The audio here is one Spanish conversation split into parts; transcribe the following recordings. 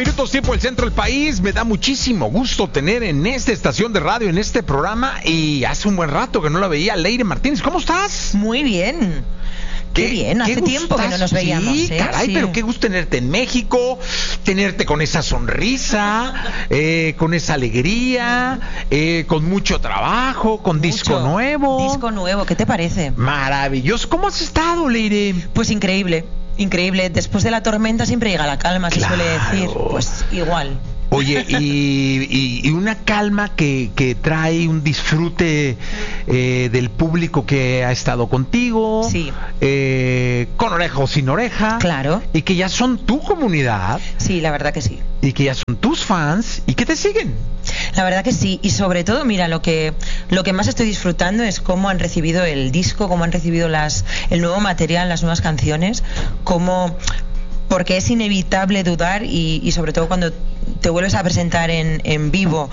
Minutos tiempo del centro del país. Me da muchísimo gusto tener en esta estación de radio, en este programa, y hace un buen rato que no la veía, Leire Martínez. ¿Cómo estás? Muy bien. Qué bien, hace tiempo que no nos veíamos. Sí, caray, sí. Pero qué gusto tenerte en México, tenerte con esa sonrisa, con esa alegría, con mucho trabajo, con disco nuevo. Disco nuevo, ¿qué te parece? Maravilloso. ¿Cómo has estado, Leire? Pues increíble. Increíble, después de la tormenta siempre llega la calma, se suele decir, pues igual. Oye, y una calma que trae un disfrute del público que ha estado contigo, sí, con oreja o sin oreja, claro, y que ya son tu comunidad. Sí, la verdad que sí. Y que ya son tus fans y que te siguen. La verdad que sí, y sobre todo, mira, lo que más estoy disfrutando es cómo han recibido el disco, cómo han recibido el nuevo material, las nuevas canciones, porque es inevitable dudar y sobre todo cuando te vuelves a presentar en vivo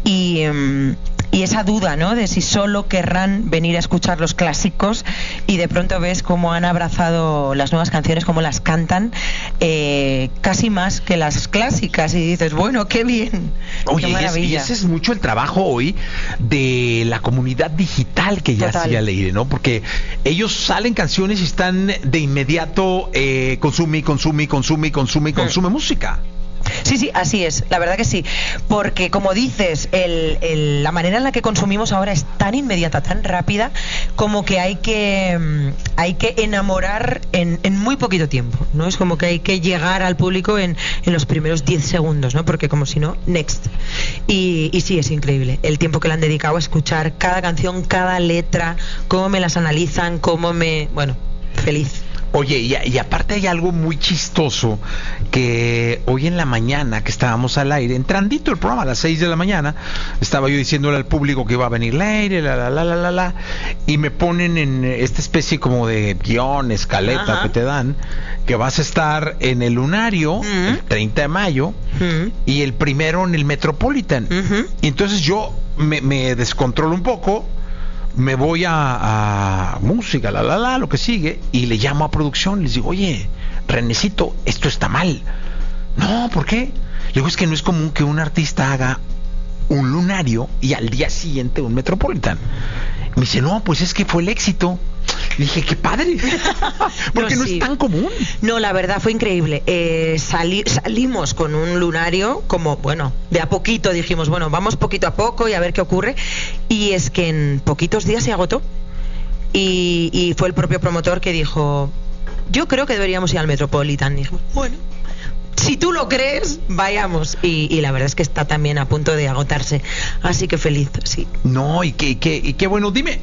y esa duda, ¿no?, de si solo querrán venir a escuchar los clásicos, y de pronto ves cómo han abrazado las nuevas canciones, cómo las cantan, casi más que las clásicas, y dices, bueno, qué bien. Oye, qué maravilla. y ese es mucho el trabajo hoy de la comunidad digital que ya hacía Leire, ¿no? Porque ellos salen canciones y están de inmediato consume música. Sí, así es, la verdad que sí, porque como dices, la manera en la que consumimos ahora es tan inmediata, tan rápida, como que hay que enamorar en muy poquito tiempo, ¿no? Es como que hay que llegar al público en los primeros 10 segundos, ¿no? Porque como si no, next. Y sí, es increíble el tiempo que le han dedicado a escuchar cada canción, cada letra, cómo me las analizan, bueno, feliz. Oye, y aparte hay algo muy chistoso, que hoy en la mañana que estábamos al aire, entrandito el programa a las 6 de la mañana, estaba yo diciéndole al público que iba a venir Leire, y me ponen en esta especie como de guión, escaleta que te dan, que vas a estar en el Lunario el 30 de mayo y el primero en el Metropolitan. Y entonces yo me descontrolo un poco, me voy a música, lo que sigue, y le llamo a producción, les digo, oye, Renecito, esto está mal. No, ¿por qué? Le digo, es que no es común que un artista haga un Lunario y al día siguiente un Metropolitan. Me dice, no, pues es que fue el éxito. Le dije, qué padre, porque no es tan común. No, la verdad fue increíble. Salimos con un Lunario, como, bueno, de a poquito dijimos, bueno, vamos poquito a poco y a ver qué ocurre. Y es que en poquitos días se agotó. Y fue el propio promotor que dijo, yo creo que deberíamos ir al Metropolitan. Y dijimos, bueno, si tú lo crees, vayamos. Y la verdad es que está también a punto de agotarse. Así que feliz, sí. No, y qué bueno. Dime,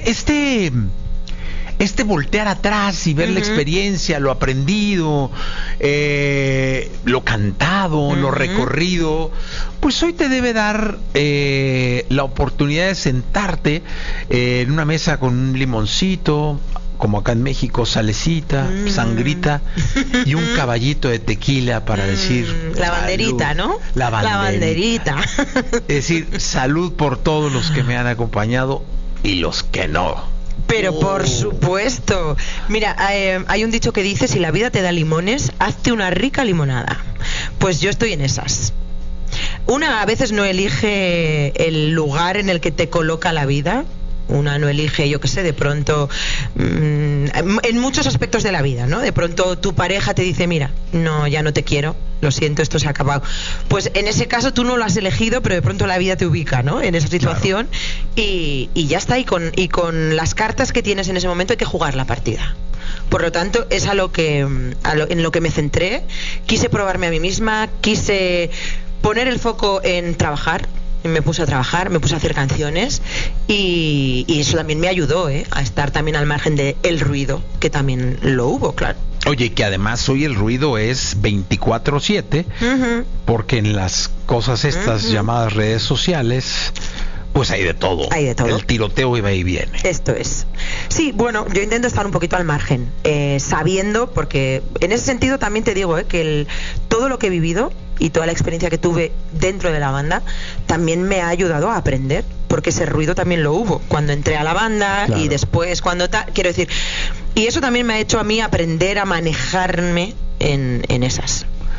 este voltear atrás y ver la experiencia, lo aprendido, lo cantado, lo recorrido, pues hoy te debe dar la oportunidad de sentarte en una mesa con un limoncito, como acá en México, salecita, sangrita y un caballito de tequila para decir la banderita, salud, ¿no? La banderita. Es decir, salud por todos los que me han acompañado y los que no. Pero por supuesto. Mira, hay un dicho que dice, si la vida te da limones, hazte una rica limonada. Pues yo estoy en esas. Una a veces no elige el lugar en el que te coloca la vida. Una no elige, yo qué sé, de pronto en muchos aspectos de la vida, ¿no? De pronto tu pareja te dice, mira, no, ya no te quiero, lo siento, esto se ha acabado. Pues en ese caso tú no lo has elegido, pero de pronto la vida te ubica, ¿no?, en esa situación. Claro. Y ya está, y con las cartas que tienes en ese momento hay que jugar la partida. Por lo tanto, es en lo que me centré. Quise probarme a mí misma, quise poner el foco en trabajar. Me puse a trabajar, me puse a hacer canciones y eso también me ayudó a estar también al margen del ruido, que también lo hubo, claro. Oye, que además hoy el ruido es 24/7, porque en las cosas estas llamadas redes sociales, pues hay de todo. Hay de todo. El tiroteo iba y viene. Esto es. Sí, bueno, yo intento estar un poquito al margen, sabiendo, porque en ese sentido también te digo que todo lo que he vivido y toda la experiencia que tuve dentro de la banda también me ha ayudado a aprender, porque ese ruido también lo hubo cuando entré a la banda, claro, y después cuando quiero decir, y eso también me ha hecho a mí aprender a manejarme en esas.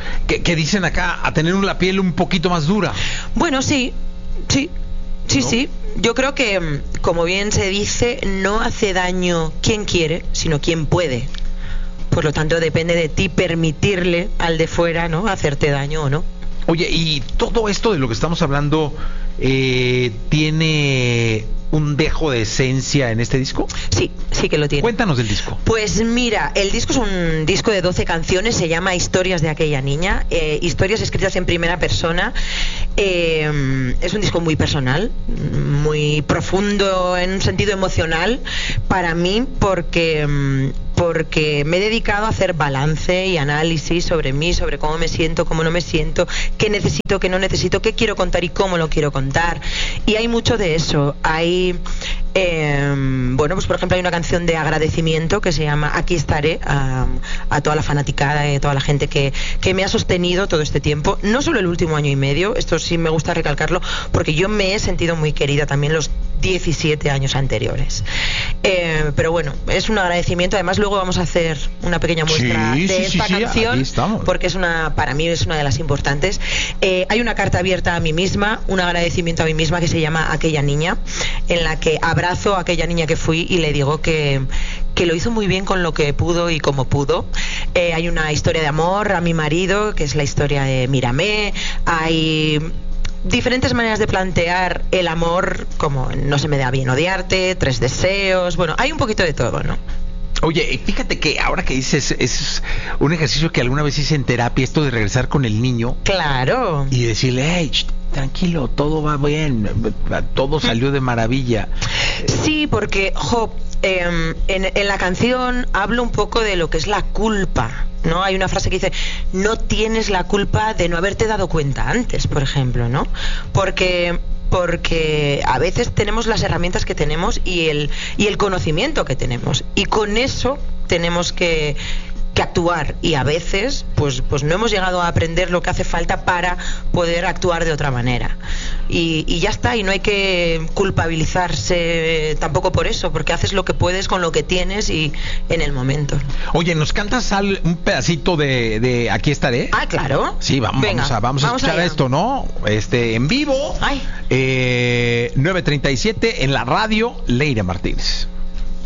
que dicen acá, a tener la piel un poquito más dura. Bueno, sí. Sí. Yo creo que, como bien se dice, no hace daño quien quiere, sino quien puede. Por lo tanto, depende de ti permitirle al de fuera, ¿no?, hacerte daño o no. Oye, y todo esto de lo que estamos hablando, ¿tiene un dejo de esencia en este disco? Sí que lo tiene. Cuéntanos del disco. Pues mira, el disco es un disco de 12 canciones, se llama Historias de aquella niña, historias escritas en primera persona. Es un disco muy personal, muy profundo en un sentido emocional para mí, porque me he dedicado a hacer balance y análisis sobre mí, sobre cómo me siento, cómo no me siento, qué necesito, qué no necesito, qué quiero contar y cómo lo quiero contar. Y hay mucho de eso. Hay, bueno, pues por ejemplo hay una canción de agradecimiento que se llama Aquí estaré, a toda la fanaticada y toda la gente que me ha sostenido todo este tiempo, no solo el último año y medio, esto sí me gusta recalcarlo, porque yo me he sentido muy querida también los 17 años anteriores. Pero bueno, es un agradecimiento. Además luego vamos a hacer una pequeña muestra de esta canción, porque para mí es una de las importantes. Hay una carta abierta a mí misma, un agradecimiento a mí misma que se llama Aquella niña, en la que abrazo a aquella niña que fui y le digo que lo hizo muy bien con lo que pudo y como pudo. Hay una historia de amor a mi marido, que es la historia de Mírame. Hay diferentes maneras de plantear el amor, como No se me da bien odiarte, 3 deseos, bueno, hay un poquito de todo, ¿no? Oye, fíjate que ahora que dices, es un ejercicio que alguna vez hice en terapia, esto de regresar con el niño. Claro. Y decirle, hey, tranquilo, todo va bien, todo salió de maravilla. Sí, porque, en la canción hablo un poco de lo que es la culpa, ¿no? Hay una frase que dice, no tienes la culpa de no haberte dado cuenta antes, por ejemplo, ¿no? Porque a veces tenemos las herramientas que tenemos y el conocimiento que tenemos, y con eso tenemos que actuar, y a veces pues no hemos llegado a aprender lo que hace falta para poder actuar de otra manera, y ya está, y no hay que culpabilizarse tampoco por eso, porque haces lo que puedes con lo que tienes y en el momento. Oye, ¿nos cantas un pedacito de Aquí estaré? Ah, claro. Sí, vamos a escuchar allá esto, ¿no? En vivo. 9:37 en la radio Leire Martínez.